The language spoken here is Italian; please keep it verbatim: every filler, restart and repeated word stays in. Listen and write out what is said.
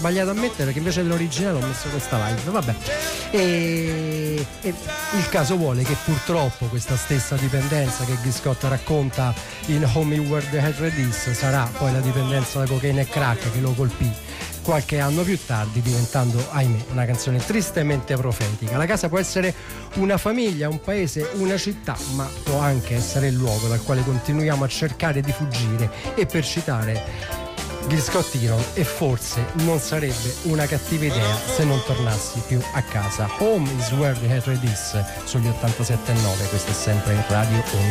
sbagliato a mettere perché invece dell'originale ho messo questa live, vabbè. E, e il caso vuole che purtroppo questa stessa dipendenza che Gil Scott racconta in Home Where the Hatred Is sarà poi la dipendenza da cocaina e crack che lo colpì qualche anno più tardi, diventando, ahimè, una canzone tristemente profetica. La casa può essere una famiglia, un paese, una città, ma può anche essere il luogo dal quale continuiamo a cercare di fuggire. E per citare Gil Scott-Heron, e forse non sarebbe una cattiva idea se non tornassi più a casa. Home is where the hatred is, sugli ottantasette e nove, questo è sempre Radio Onda.